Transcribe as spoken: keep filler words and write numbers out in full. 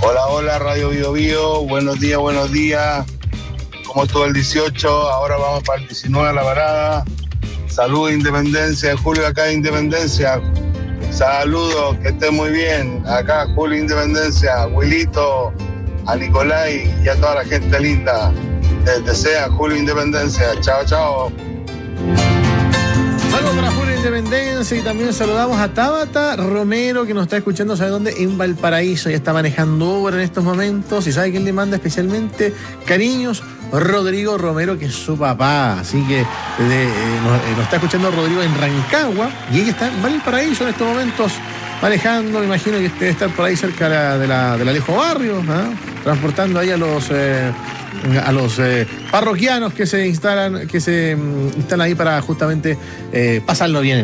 Hola, hola, Radio Bio Bio, buenos días, buenos días. ¿Cómo estuvo el dieciocho? Ahora vamos para el diecinueve a la parada. Saludos, Independencia, Julio acá de Independencia. Saludos, que estén muy bien. Acá Julio Independencia, Wilito, a Nicolai y a toda la gente linda. Les desea Julio Independencia. Chao, chao. Saludos para Julio Independencia y también saludamos a Tabata Romero que nos está escuchando, ¿sabe dónde? En Valparaíso, ya está manejando Uber en estos momentos y ¿sabe quién le manda especialmente cariños? Rodrigo Romero, que es su papá, así que de, eh, nos, eh, nos está escuchando Rodrigo en Rancagua y ella está en Valparaíso en estos momentos manejando, me imagino que debe estar por ahí cerca de la, de la, del Alejo Barrio, ¿eh? Transportando ahí a los eh, a los eh, parroquianos que se instalan, que se um, instalan ahí para justamente eh, pasarlo bien.